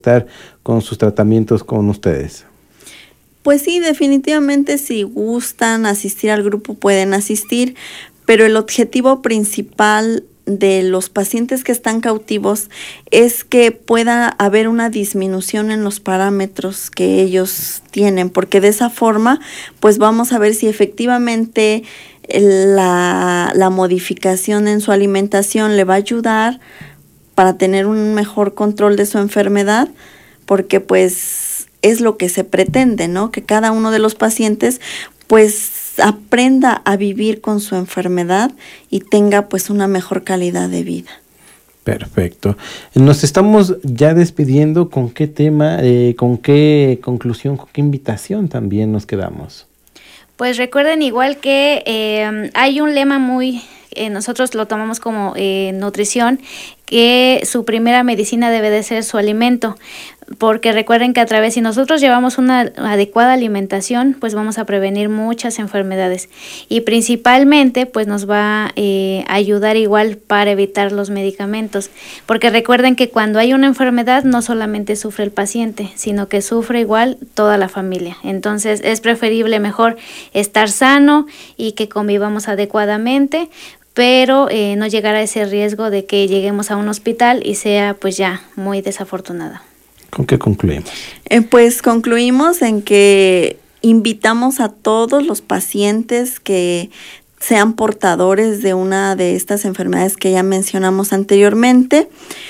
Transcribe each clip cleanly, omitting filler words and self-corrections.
estar con sus tratamientos con ustedes? Pues sí, definitivamente si gustan asistir al grupo pueden asistir, pero el objetivo principal de los pacientes que están cautivos es que pueda haber una disminución en los parámetros que ellos tienen, porque de esa forma pues vamos a ver si efectivamente la modificación en su alimentación le va a ayudar para tener un mejor control de su enfermedad, porque pues es lo que se pretende, ¿no? Que cada uno de los pacientes pues aprenda a vivir con su enfermedad y tenga pues una mejor calidad de vida. Perfecto. Nos estamos ya despidiendo. ¿Con qué tema, con qué conclusión, con qué invitación también nos quedamos? Pues recuerden igual que hay un lema muy, nosotros lo tomamos como nutrición, que su primera medicina debe de ser su alimento, porque recuerden que si nosotros llevamos una adecuada alimentación, pues vamos a prevenir muchas enfermedades y principalmente pues nos va a ayudar igual para evitar los medicamentos, porque recuerden que cuando hay una enfermedad no solamente sufre el paciente, sino que sufre igual toda la familia. Entonces es preferible mejor estar sano y que convivamos adecuadamente, pero no llegar a ese riesgo de que lleguemos a un hospital y sea pues ya muy desafortunada. ¿Con qué concluimos? Pues concluimos en que invitamos a todos los pacientes que sean portadores de una de estas enfermedades que ya mencionamos anteriormente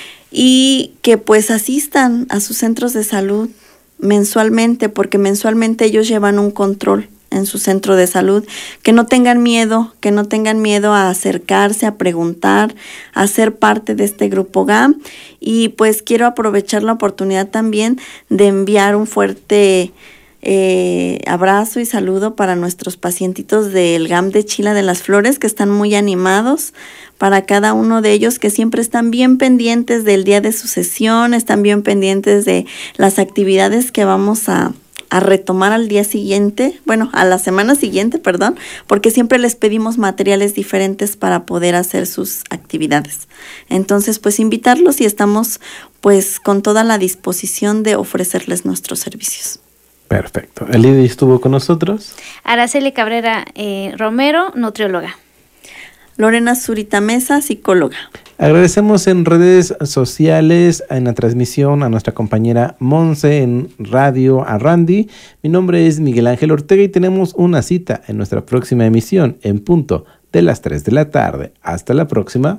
y que pues asistan a sus centros de salud mensualmente, porque mensualmente ellos llevan un control en su centro de salud, que no tengan miedo a acercarse, a preguntar, a ser parte de este grupo GAM. Y pues quiero aprovechar la oportunidad también de enviar un fuerte abrazo y saludo para nuestros pacientitos del GAM de Chila de las Flores, que están muy animados, para cada uno de ellos que siempre están bien pendientes del día de su sesión, están bien pendientes de las actividades que vamos a retomar al día siguiente, a la semana siguiente, porque siempre les pedimos materiales diferentes para poder hacer sus actividades. Entonces, pues invitarlos y estamos pues con toda la disposición de ofrecerles nuestros servicios. Perfecto. Elidia estuvo con nosotros. Araceli Cabrera Romero, nutrióloga. Lorena Zurita Mesa, psicóloga. Agradecemos en redes sociales, en la transmisión, a nuestra compañera Monse, en radio a Randy. Mi nombre es Miguel Ángel Ortega y tenemos una cita en nuestra próxima emisión en punto de las 3 de la tarde. Hasta la próxima.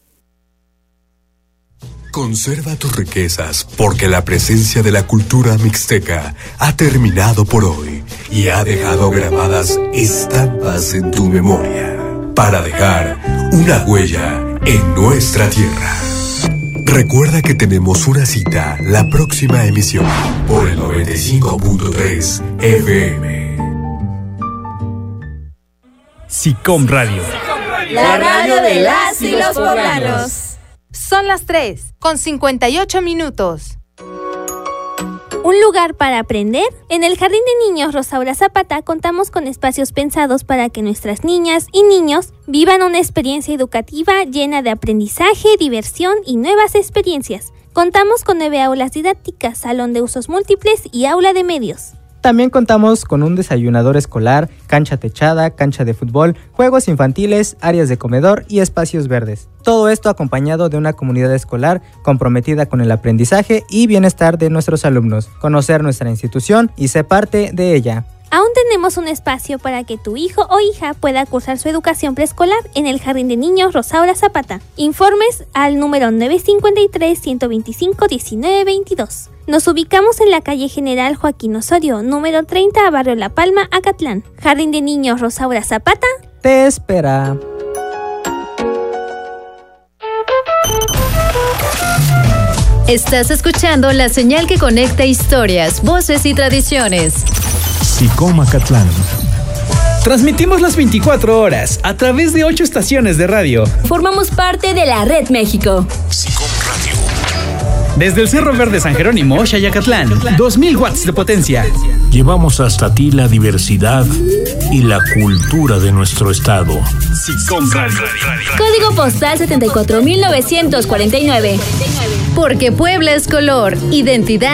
Conserva tus riquezas, porque la presencia de la cultura mixteca ha terminado por hoy y ha dejado grabadas estampas en tu memoria para dejar una huella en nuestra tierra. Recuerda que tenemos una cita la próxima emisión por el 95.3 FM. SICOM Radio. La radio de las y los poblanos. Son las 3:58. Un lugar para aprender. En el Jardín de Niños Rosaura Zapata contamos con espacios pensados para que nuestras niñas y niños vivan una experiencia educativa llena de aprendizaje, diversión y nuevas experiencias. Contamos con 9 aulas didácticas, salón de usos múltiples y aula de medios. También contamos con un desayunador escolar, cancha techada, cancha de fútbol, juegos infantiles, áreas de comedor y espacios verdes. Todo esto acompañado de una comunidad escolar comprometida con el aprendizaje y bienestar de nuestros alumnos. Conocer nuestra institución y ser parte de ella. Aún tenemos un espacio para que tu hijo o hija pueda cursar su educación preescolar en el Jardín de Niños Rosaura Zapata. Informes al número 953-125-1922. Nos ubicamos en la calle General Joaquín Osorio, número 30, Barrio La Palma, Acatlán. Jardín de Niños Rosaura Zapata te espera. Estás escuchando la señal que conecta historias, voces y tradiciones. SICOM Acatlán. Transmitimos las 24 horas a través de 8 estaciones de radio. Formamos parte de la Red México. SICOM Radio. Desde el Cerro Verde San Jerónimo, Xayacatlán, 2000 watts de potencia. Llevamos hasta ti la diversidad y la cultura de nuestro estado. SICOM Radio. Código postal 74949. Porque Puebla es color, identidad